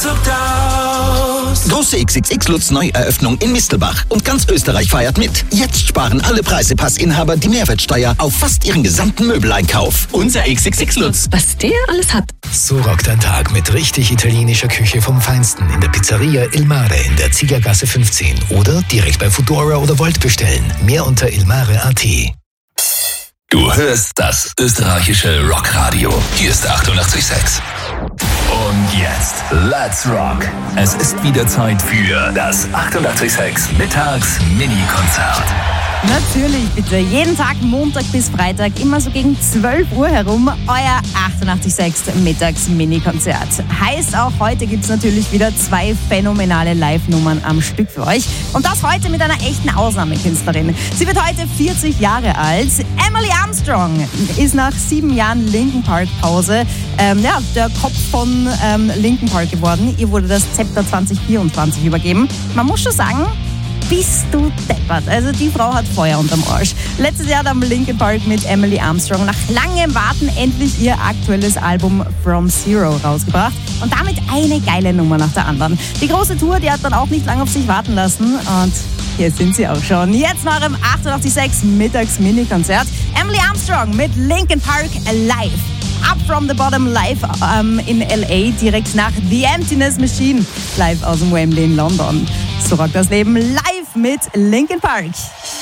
zuckt aus. Große XXX-Lutz Neueröffnung in Mistelbach. Und ganz Österreich feiert mit. Jetzt sparen alle Preisepassinhaber die Mehrwertsteuer auf fast ihren gesamten Möbeleinkauf. Unser XXX-Lutz. Was der alles hat. So rockt ein Tag mit richtig italienischer Küche vom Feinsten in der Pizzeria Il Mare in der Ziegergasse 15 oder direkt bei Foodora oder Volt bestellen. Mehr unter ilmare.at. Du hörst das österreichische Rockradio. Hier ist 88,6. Und jetzt, let's rock. Es ist wieder Zeit für das 88,6 Mittags-Mini-Konzert. Natürlich, bitte. Jeden Tag, Montag bis Freitag, immer so gegen 12 Uhr herum, euer 88,6 Mittags-Mini-Konzert. Heißt auch, heute gibt es natürlich wieder 2 phänomenale Live-Nummern am Stück für euch. Und das heute mit einer echten Ausnahmekünstlerin. Sie wird heute 40 Jahre alt. Emily Armstrong ist nach 7 Jahren Linkin Park Pause der Kopf von Linkin Park geworden. Ihr wurde das Zepter 2024 übergeben. Man muss schon sagen, bist du deppert. Also die Frau hat Feuer unterm Arsch. Letztes Jahr haben Linkin Park mit Emily Armstrong nach langem Warten endlich ihr aktuelles Album From Zero rausgebracht. Und damit eine geile Nummer nach der anderen. Die große Tour, die hat dann auch nicht lange auf sich warten lassen. Und hier sind sie auch schon. Jetzt nach dem 88,6 Mittags-Mini-Konzert. Emily Armstrong mit Linkin Park live. Up from the Bottom live in LA, direkt nach The Emptiness Machine, live aus dem Wembley in London. So rockt das Leben live mit Linkin Park.